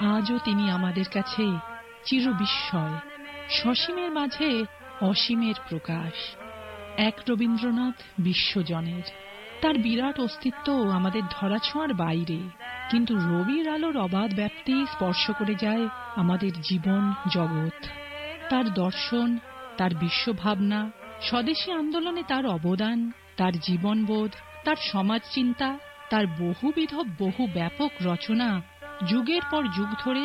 আজও তিনি আমাদের কাছে চিরবিস্ময়, সসীমের মাঝে অসীমের প্রকাশ। এক রবীন্দ্রনাথ বিশ্বজনের, তার বিরাট অস্তিত্ব আমাদের ধরাছোঁয়ার বাইরে, কিন্তু রবির আলোর অবাধ ব্যাপ্তি স্পর্শ করে যায় আমাদের জীবন জগৎ। তার দর্শন, তার বিশ্বভাবনা, স্বদেশী আন্দোলনে তার অবদান, তার জীবনবোধ, তার সমাজ চিন্তা, তার বহুবিধ বহু ব্যাপক রচনা যুগের পর যুগ ধরে